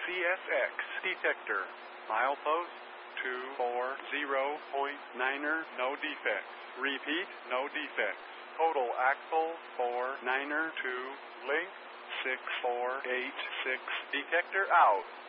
CSX detector. Milepost 240.9er, no defects. Repeat, no defects. Total axle 49er 2, link 6486, detector out.